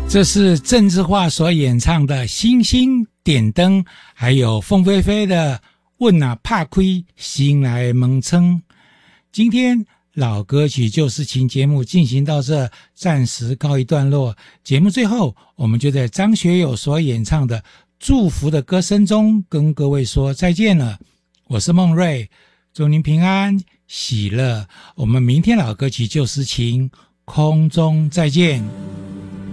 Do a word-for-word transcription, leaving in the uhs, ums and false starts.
这是郑智化所演唱的《星星点灯》，还有凤飞飞的《问啊怕亏心来蒙撑》。今天老歌曲旧事情节目进行到这，暂时告一段落。节目最后，我们就在张学友所演唱的祝福的歌声中跟各位说再见了。我是孟瑞，祝您平安喜乐。我们明天老歌曲旧事情空中再见。